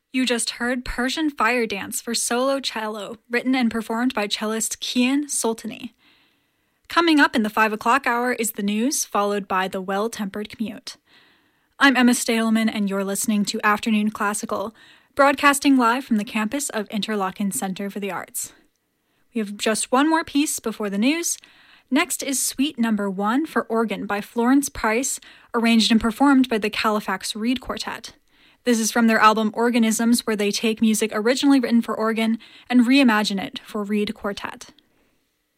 You just heard Persian Fire Dance for solo cello, written and performed by cellist Kian Soltani. Coming up in the 5 o'clock hour is the news, followed by the Well-Tempered Commute. I'm Emma Stadelman, and you're listening to Afternoon Classical, broadcasting live from the campus of Interlochen Center for the Arts. We have just one more piece before the news. Next is Suite No. 1 for organ by Florence Price, arranged and performed by the Califax Reed Quartet. This is from their album Organisms, where they take music originally written for organ and reimagine it for reed quartet.